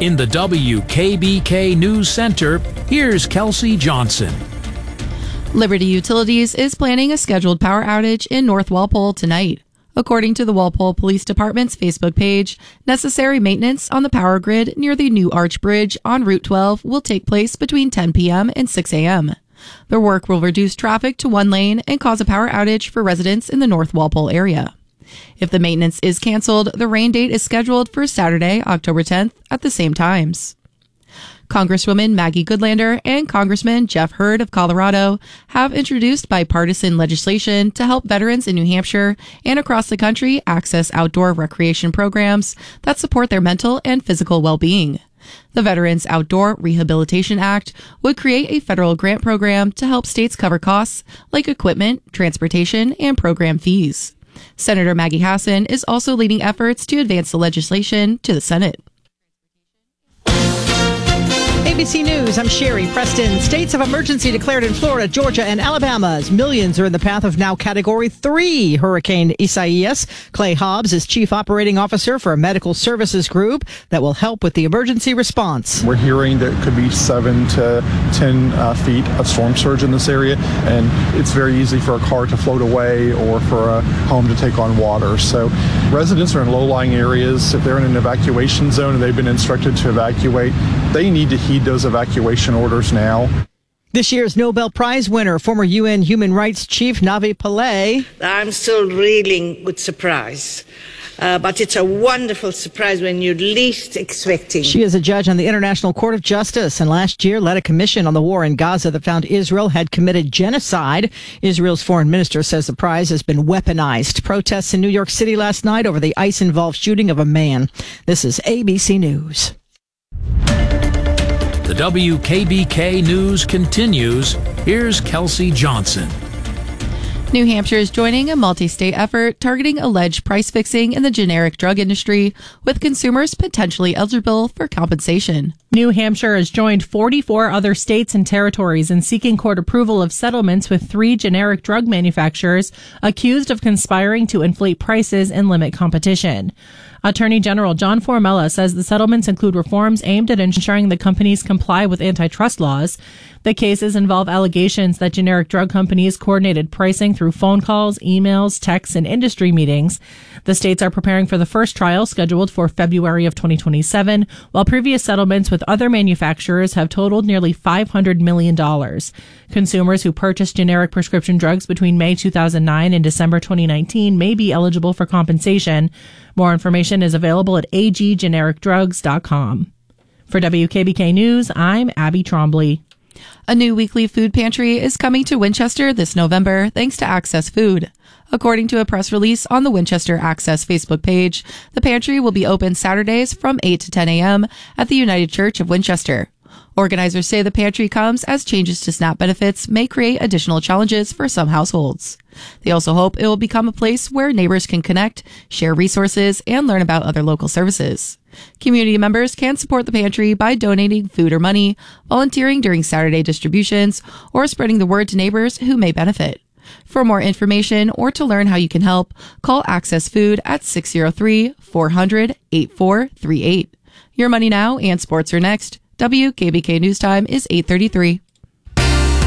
In the WKBK News Center, here's Kelsey Johnson. Liberty Utilities is planning a scheduled power outage in North Walpole tonight. According to the Walpole Police Department's Facebook page, necessary maintenance on the power grid near the New Arch Bridge on Route 12 will take place between 10 p.m. and 6 a.m. The work will reduce traffic to one lane and cause a power outage for residents in the North Walpole area. If the maintenance is canceled, the rain date is scheduled for Saturday, October 10th at the same times. Congresswoman Maggie Goodlander and Congressman Jeff Hurd of Colorado have introduced bipartisan legislation to help veterans in New Hampshire and across the country access outdoor recreation programs that support their mental and physical well-being. The Veterans Outdoor Rehabilitation Act would create a federal grant program to help states cover costs like equipment, transportation, and program fees. Senator Maggie Hassan is also leading efforts to advance the legislation to the Senate. ABC News, I'm Sherry Preston. States of emergency declared in Florida, Georgia, and Alabama as millions are in the path of now Category 3 Hurricane Isaias. Clay Hobbs is Chief Operating Officer for a medical services group that will help with the emergency response. We're hearing that it could be 7 to 10 feet of storm surge in this area, and it's very easy for a car to float away or for a home to take on water. So residents are in low-lying areas. If they're in an evacuation zone and they've been instructed to evacuate, they need to heed those evacuation orders now. This year's Nobel Prize winner, former UN Human Rights Chief Navi Pillay. I'm still reeling with surprise. But it's a wonderful surprise when you're least expecting. She is a judge on the International Court of Justice and last year led a commission on the war in Gaza that found Israel had committed genocide. Israel's foreign minister says the prize has been weaponized. Protests in New York City last night over the ICE-involved shooting of a man. This is ABC News. The WKBK News continues. Here's Kelsey Johnson. New Hampshire is joining a multi-state effort targeting alleged price fixing in the generic drug industry, with consumers potentially eligible for compensation. New Hampshire has joined 44 other states and territories in seeking court approval of settlements with 3 generic drug manufacturers accused of conspiring to inflate prices and limit competition. Attorney General John Formella says the settlements include reforms aimed at ensuring the companies comply with antitrust laws. The cases involve allegations that generic drug companies coordinated pricing through phone calls, emails, texts, and industry meetings. The states are preparing for the first trial scheduled for February of 2027, while previous settlements with other manufacturers have totaled nearly $500 million. Consumers who purchased generic prescription drugs between May 2009 and December 2019 may be eligible for compensation. More information is available at aggenericdrugs.com. For WKBK News, I'm Abby Trombley. A new weekly food pantry is coming to Winchester this November thanks to Access Food. According to a press release on the Winchester Access Facebook page, the pantry will be open Saturdays from 8 to 10 a.m. at the United Church of Winchester. Organizers say the pantry comes as changes to SNAP benefits may create additional challenges for some households. They also hope it will become a place where neighbors can connect, share resources, and learn about other local services. Community members can support the pantry by donating food or money, volunteering during Saturday distributions, or spreading the word to neighbors who may benefit. For more information or to learn how you can help, call Access Food at 603-400-8438. Your Money Now and Sports are next. WKBK News Time is 8:33.